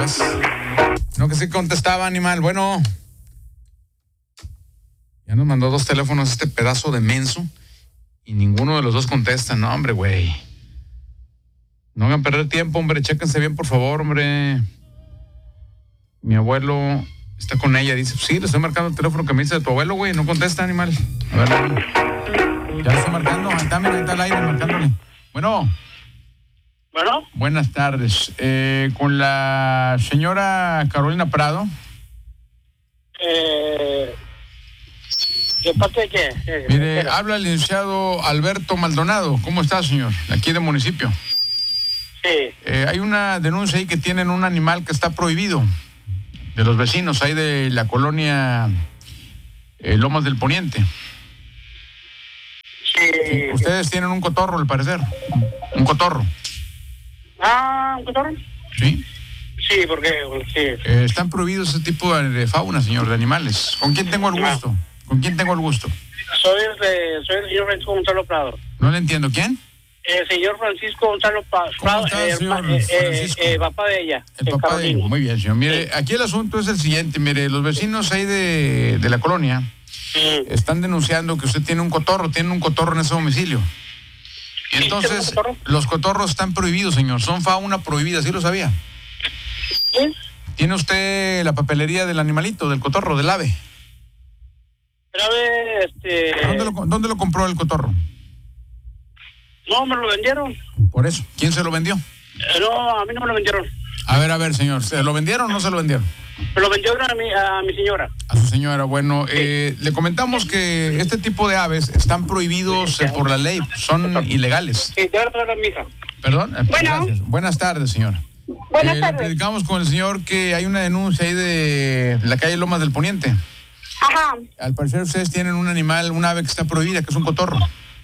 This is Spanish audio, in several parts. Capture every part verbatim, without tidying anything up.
pues. No, que sí contestaba, animal. Bueno. Ya nos mandó dos teléfonos este pedazo de menso y ninguno de los dos contesta. No, hombre, güey. No hagan perder tiempo, hombre. Chéquense bien, por favor, hombre. Mi abuelo está con ella. Dice, sí, le estoy marcando el teléfono que me dice de tu abuelo, güey. No contesta, animal. A ver, ya le estoy marcando. Ahí está, mira, ahí está el aire marcándole. Bueno. Bueno. Buenas tardes. Eh, con la señora Carolina Prado. Eh, ¿De parte de qué? Eh, Mire, espera. habla el licenciado Alberto Maldonado. ¿Cómo está, señor? Aquí de municipio. Sí. Eh, hay una denuncia ahí que tienen un animal que está prohibido de los vecinos ahí de la colonia eh, Lomas del Poniente. Sí. Ustedes tienen un cotorro, al parecer. Un cotorro. Ah, ¿un cotorro? Sí. Sí, porque sí. Eh, están prohibidos ese tipo de, de fauna, señor, de animales. ¿Con quién tengo el gusto? ¿Con quién tengo el gusto? Soy el, de, soy el señor Francisco Gonzalo Prado. No le entiendo. ¿Quién? El señor Francisco Gonzalo Pa- Prado. ¿Cómo está, eh, señor pa- eh, Francisco? eh, eh, papá de ella. El de papá de Carolina. ella. Muy bien, señor. Mire, aquí el asunto es el siguiente. Mire, los vecinos ahí de, de la colonia Sí. están denunciando que usted tiene un cotorro, tiene un cotorro en ese domicilio. Y entonces, ¿Sí, tiene un cotorro? los cotorros están prohibidos, señor. Son fauna prohibida, ¿sí lo sabía? ¿Sí? ¿Tiene usted la papelería del animalito, del cotorro, del ave? Pero a ver, este... ¿Dónde lo, dónde lo compró el cotorro? No, me lo vendieron. Por eso. ¿Quién se lo vendió? Eh, no, a mí no me lo vendieron. A ver, a ver, señor. ¿Se lo vendieron o no se lo vendieron? Me lo vendieron a mi, a mi señora. A su señora. Bueno, eh, le comentamos que este tipo de aves están prohibidos eh, por la ley. Son ilegales. Sí, te voy a traer a mi hija. Perdón. Eh, Bueno. Gracias. Buenas tardes, señora. Buenas Eh, tardes. Le platicamos con el señor que hay una denuncia ahí de la calle Lomas del Poniente. Ajá. Al parecer ustedes tienen un animal, un ave que está prohibida, que es un cotorro.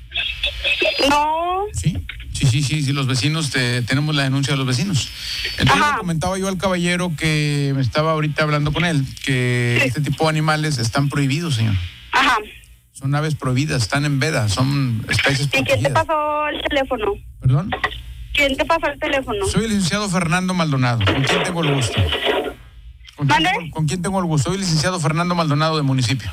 No. ¿Sí? Sí, sí, sí, sí, los vecinos, eh, tenemos la denuncia de los vecinos. Entonces Ajá. le comentaba yo al caballero que me estaba ahorita hablando con él, que Sí. este tipo de animales están prohibidos, señor. Ajá. Son aves prohibidas, están en veda, son especies ¿Y quién te protegidas. pasó el teléfono? ¿Perdón? ¿Quién te pasó el teléfono? Soy el licenciado Fernando Maldonado. ¿Con quién tengo el gusto? ¿Con quién, ¿Mande? tengo, ¿Con quién tengo el gusto? Soy el licenciado Fernando Maldonado de municipio.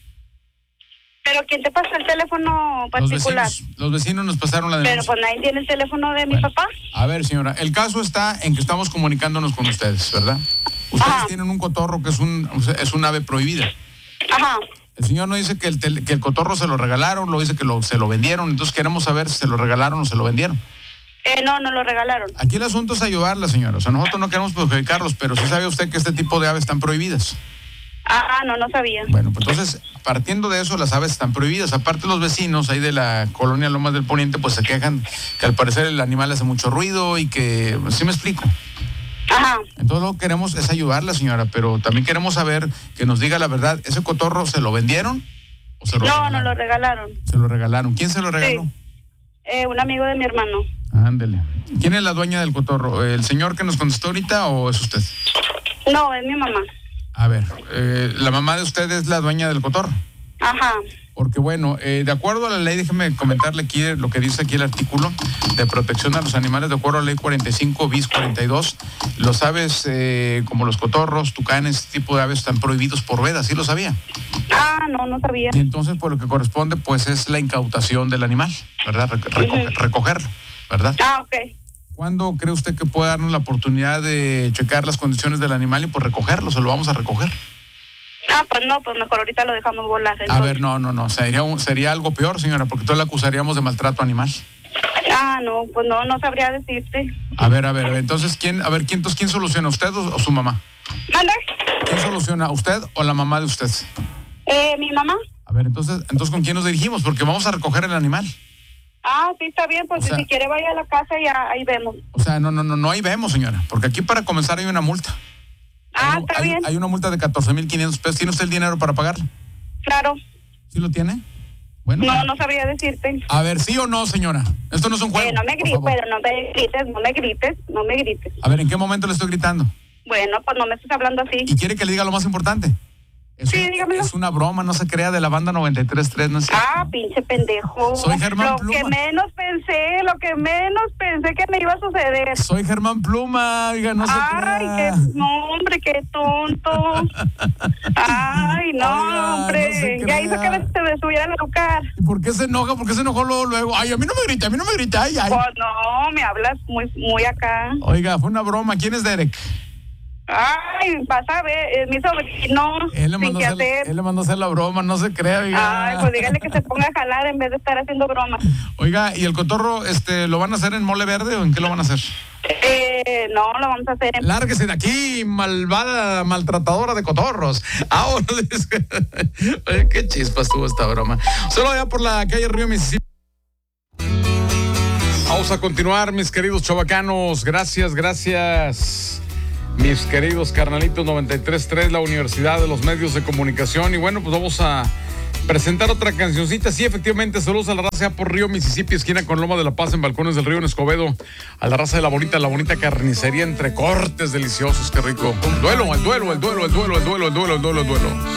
¿Pero quién te pasó el teléfono Los particular? vecinos, los vecinos nos pasaron la Pero denuncia. pues nadie tiene el teléfono de mi Bueno, papá. A ver, señora, el caso está en que estamos comunicándonos con ustedes, ¿verdad? Ustedes Ajá. tienen un cotorro que es un es un ave prohibida. Ajá. El señor no dice que el, tel- que el cotorro se lo regalaron, lo dice que lo, se lo vendieron, entonces queremos saber si se lo regalaron o se lo vendieron. Eh, no, no lo regalaron. Aquí el asunto es ayudarla, señora. O sea, nosotros no queremos perjudicarlos, pero sí sabe usted que este tipo de aves están prohibidas. Ah, no, no sabía. Bueno, pues entonces, partiendo de eso, las aves están prohibidas. Aparte, los vecinos ahí de la colonia Lomas del Poniente, pues se quejan que al parecer el animal hace mucho ruido y que, ¿sí me explico? Ajá. Entonces lo que queremos es ayudarla, señora, pero también queremos saber que nos diga la verdad. ¿Ese cotorro se lo vendieron o se lo No, regalaron? no lo regalaron. Se lo regalaron. ¿Quién se lo regaló? Sí. Eh, un amigo de mi hermano. Ándele. ¿Quién es la dueña del cotorro? ¿El señor que nos contestó ahorita o es usted? No, es mi mamá. A ver, eh, la mamá de usted es la dueña del cotorro. Ajá. Porque bueno, eh, de acuerdo a la ley, déjeme comentarle aquí lo que dice aquí el artículo de protección a los animales, de acuerdo a la ley cuarenta y cinco bis cuarenta y dos, los aves eh, como los cotorros, tucanes, este tipo de aves están prohibidos por veda, ¿sí lo sabía? Ah, no, no sabía. Y entonces, por lo que corresponde, pues es la incautación del animal, ¿verdad? Reco- reco- Ujú. recogerlo, ¿verdad? Ah, ok. ¿Cuándo cree usted que puede darnos la oportunidad de checar las condiciones del animal y pues recogerlo? Se lo vamos a recoger. Ah, pues no, pues mejor ahorita lo dejamos volar. A entonces. ver, no, no, no, sería, un- sería algo peor, señora, porque entonces la acusaríamos de maltrato animal. Ah, no, pues no, no sabría decirte. A ver, a ver, a ver, entonces, ¿quién, a ver, quién, entonces, ¿quién soluciona, usted o, o su mamá? ¿Mande? ¿Quién soluciona, usted o la mamá de usted? Eh, mi mamá. A ver, entonces, entonces ¿con quién nos dirigimos? Porque vamos a recoger el animal. Ah, sí, está bien, pues O sea- si quiere vaya a la casa y a- ahí vemos. O sea, no, no, no, no ahí vemos, señora, porque aquí para comenzar hay una multa. Ah, hay, está hay- bien, hay una multa de catorce mil quinientos pesos. ¿Tiene usted el dinero para pagarla? claro. ¿Sí lo tiene? Bueno. No, no sabría decirte. A ver, ¿sí o no, señora? Esto no es un juego. Eh, no me por grites, favor. pero no me grites, no me grites, no me grites. A ver, ¿en qué momento le estoy gritando? Bueno, pues no me estés hablando así. ¿Y quiere que le diga lo más importante? Es, Sí, un- dígamelo. es una broma, no se crea, de la banda noventa y tres punto tres, no es cierto. Ah, pinche pendejo. Soy Germán Lo Pluma. que menos pensé, lo que menos pensé que me iba a suceder. Soy Germán Pluma, oiga, no se Ay, crea. qué, no, hombre, qué tonto. Ay, no, Oiga, hombre. no se Ya hizo que crea. me, se me subiera a tocar. ¿Y por qué se enoja? ¿Por qué se enojó luego, luego? Ay, a mí no me grita, a mí no me grita, ay, ay. Pues no, me hablas muy, muy acá. Oiga, fue una broma. ¿Quién es Derek? Ay, vas a ver, es mi sobrino, Él le sin mandó, que hacer, hacer. él le mandó hacer la broma, no se crea, oiga. Ay, pues dígale que se ponga a jalar en vez de estar haciendo bromas. Oiga, ¿y el cotorro este, lo van a hacer en mole verde o en qué lo van a hacer? Eh, no, lo vamos a hacer en... Lárguese de aquí, malvada, maltratadora de cotorros. Ahora, oye, qué chispas tuvo esta broma. Solo allá por la calle Río Mississippi. Vamos a continuar, mis queridos chavacanos. Gracias, gracias. Mis queridos carnalitos noventa y tres punto tres, la Universidad de los Medios de Comunicación. Y bueno, pues vamos a presentar otra cancioncita. Sí, efectivamente, saludos a la raza por Río Mississippi, esquina con Loma de la Paz, en Balcones del Río, en Escobedo. A la raza de la bonita, la bonita carnicería entre cortes deliciosos, qué rico. Duelo, el duelo, el duelo, el duelo, el duelo, el duelo, el duelo, el duelo.